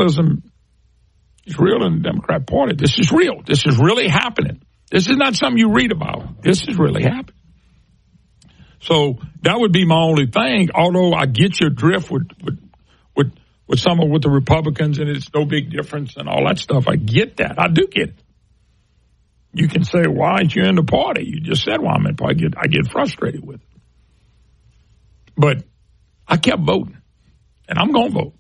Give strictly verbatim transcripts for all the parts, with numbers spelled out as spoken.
socialism is real in the Democrat Party. This is real. This is really happening. This is not something you read about. This is really happening. So that would be my only thing, although I get your drift with with with, with some of with the Republicans, and it's no big difference and all that stuff. I get that. I do get it. You can say, why aren't you in the party? You just said, well, I'm in the party. I get, I get frustrated with it. But I kept voting, and I'm going to vote.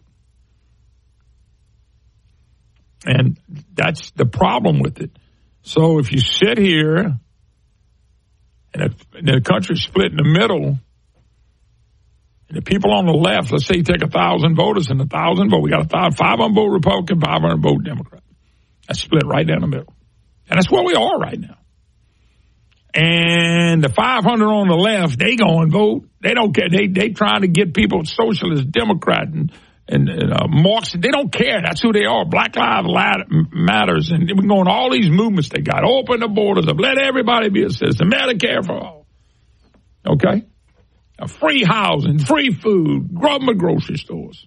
And that's the problem with it. So if you sit here and, if, and the country's split in the middle, and the people on the left, let's say you take a thousand voters and a thousand vote, we got a thousand, five hundred vote Republican, five hundred vote Democrat. That's split right down the middle. And that's where we are right now. And the five hundred on the left, they go and vote. They don't care. They they trying to get people socialist, Democrat, and and, and uh, Marxist. They don't care. That's who they are. Black Lives Matters, and we're going all these movements they got. Open the borders up. Let everybody be a citizen. Medicare for all. Okay, uh, free housing, free food, government grocery stores.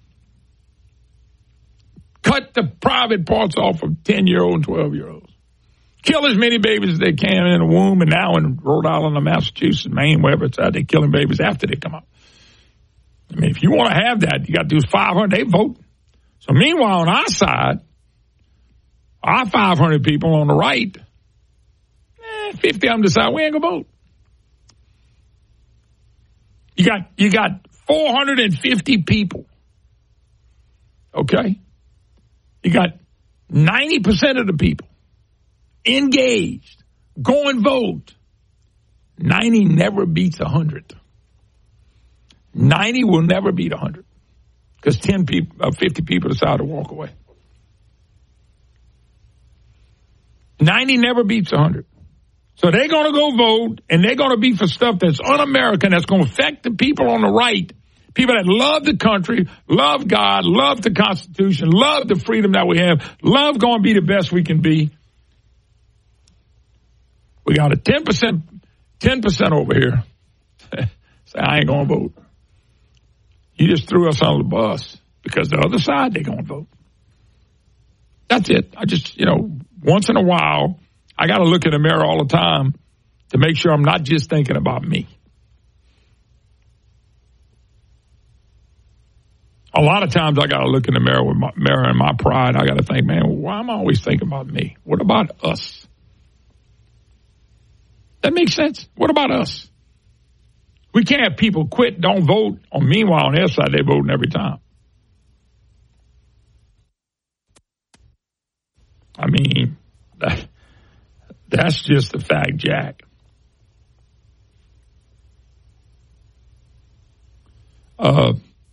Cut the private parts off of ten-year-old and twelve-year-olds. Kill as many babies as they can in the womb, and now in Rhode Island and Massachusetts, Maine, wherever it's at, they're killing babies after they come out. I mean, if you want to have that, you got to do five hundred, they vote. So meanwhile, on our side, our five hundred people on the right, eh, fifty of them decide we ain't going to vote. You got, you got four hundred fifty people, okay? You got ninety percent of the people engaged, go and vote. ninety never beats one hundred. ninety will never beat one hundred because ten people, uh, fifty people decide to walk away. ninety never beats one hundred. So they're going to go vote, and they're going to be for stuff that's un-American, that's going to affect the people on the right, people that love the country, love God, love the Constitution, love the freedom that we have, love going to be the best we can be. We got a ten percent, ten percent over here. Say, I ain't going to vote. You just threw us on the bus because the other side, they're going to vote. That's it. I just, you know, once in a while, I got to look in the mirror all the time to make sure I'm not just thinking about me. A lot of times I got to look in the mirror with my mirror and my pride. I got to think, man, why am I always thinking about me? What about us? That makes sense. What about us? We can't have people quit, don't vote. Or meanwhile, on their side, they're voting every time. I mean, that, that's just a fact, Jack. Uh,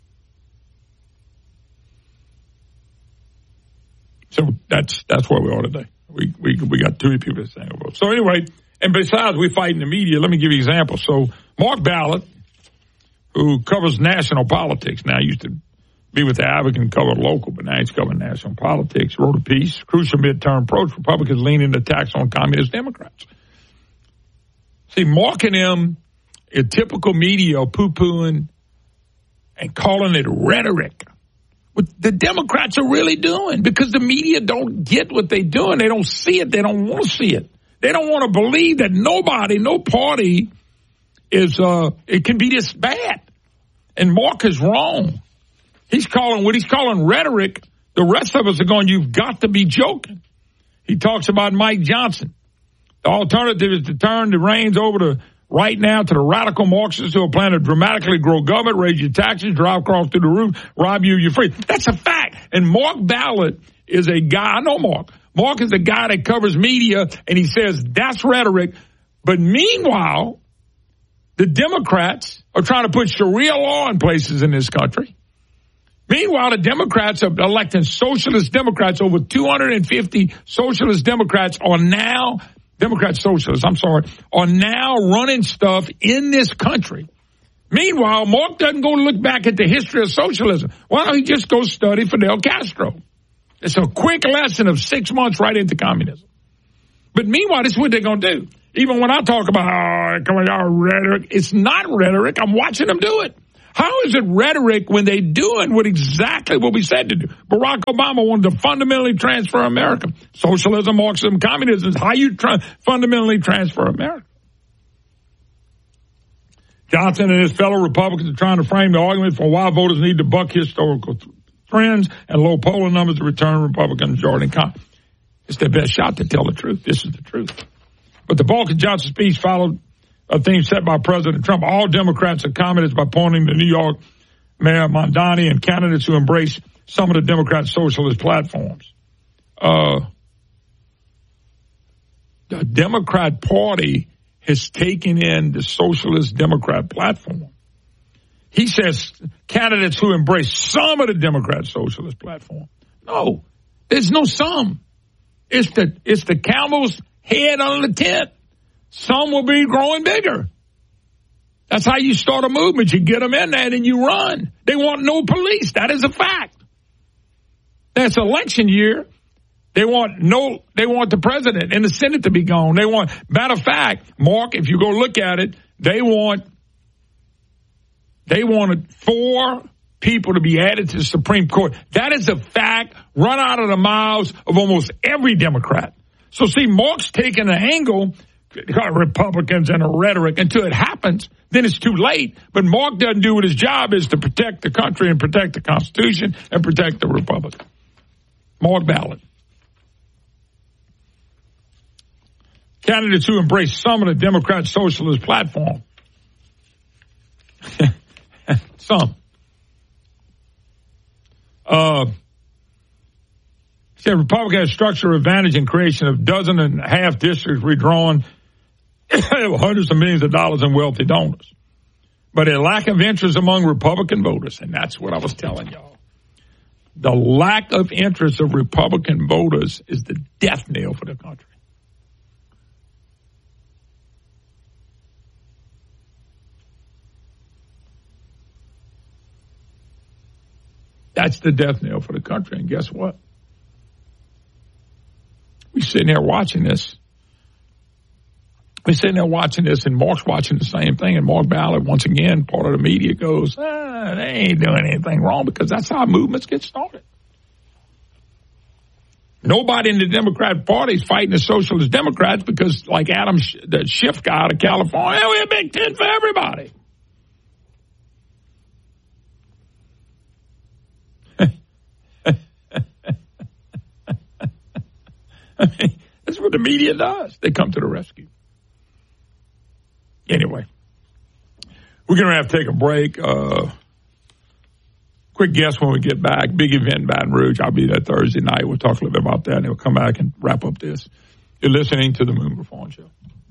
so that's that's where we are today. We we we got two people saying vote. So anyway. And besides, we fight in the media. Let me give you an example. So Mark Ballard, who covers national politics, now used to be with the Advocate and cover local, but now he's covering national politics, wrote a piece, Crucial Midterm Approach, Republicans leaning attacks on communist Democrats. See, Mark and them, in typical media, are poo-pooing and calling it rhetoric. What the Democrats are really doing, because the media don't get what they're doing. They don't see it. They don't want to see it. They don't want to believe that nobody, no party is, uh, it can be this bad. And Mark is wrong. He's calling what he's calling rhetoric. The rest of us are going, you've got to be joking. He talks about Mike Johnson. The alternative is to turn the reins over to right now to the radical Marxists who are planning to dramatically grow government, raise your taxes, drive costs through the roof, rob you of your freedom. That's a fact. And Mark Ballard is a guy, I know Mark. Mark is a guy that covers media, and he says that's rhetoric. But meanwhile, the Democrats are trying to put Sharia law in places in this country. Meanwhile, the Democrats are electing socialist Democrats. Over two hundred fifty socialist Democrats are now, Democrat socialists, I'm sorry, are now running stuff in this country. Meanwhile, Mark doesn't go look back at the history of socialism. Why don't he just go study Fidel Castro? It's a quick lesson of six months right into communism. But meanwhile, this is what they're going to do. Even when I talk about, oh, come on, y'all rhetoric, it's not rhetoric. I'm watching them do it. How is it rhetoric when they're doing what exactly what we said to do? Barack Obama wanted to fundamentally transfer America. Socialism, Marxism, communism is how you tra- fundamentally transfer America. Johnson and his fellow Republicans are trying to frame the argument for why voters need to buck historical th- trends and low polling numbers to return Republican majority in Congress. It's their best shot to tell the truth. This is the truth. But the bulk of Johnson's speech followed a theme set by President Trump. All Democrats are communists by pointing to New York Mayor Mamdani and candidates who embrace some of the Democrat socialist platforms. Uh, the Democrat Party has taken in the socialist Democrat platform. He says candidates who embrace some of the Democrat socialist platform. No, there's no some. It's the it's the camel's head on the tent. Some will be growing bigger. That's how you start a movement. You get them in there and you run. They want no police. That is a fact. That's election year. They want no. They want the president and the Senate to be gone. They want. Matter of fact, Mark, if you go look at it, they want. They wanted four people to be added to the Supreme Court. That is a fact run out of the mouths of almost every Democrat. So see, Mark's taking an angle. Republicans and a rhetoric until it happens, then it's too late. But Mark doesn't do what his job is to protect the country and protect the Constitution and protect the Republic. Mark Ballard. Candidates who embrace some of the Democrat socialist platform. Some. Uh, said Republican has structural advantage in creation of dozen and a half districts redrawn hundreds of millions of dollars in wealthy donors. But a lack of interest among Republican voters, and that's what I was telling y'all. The lack of interest of Republican voters is the death knell for the country. That's the death knell for the country. And guess what? We're sitting there watching this. We're sitting there watching this, and Mark's watching the same thing. And Mark Ballard, once again, part of the media goes, ah, they ain't doing anything wrong, because that's how movements get started. Nobody in the Democrat Party is fighting the socialist Democrats because, like Adam, the Schiff guy out of California, we have Big Ten for everybody. I mean, that's what the media does. They come to the rescue. Anyway, we're going to have to take a break. Uh, quick guess when we get back. Big event in Baton Rouge. I'll be there Thursday night. We'll talk a little bit about that, and we'll come back and wrap up this. You're listening to the Moon Reform Show.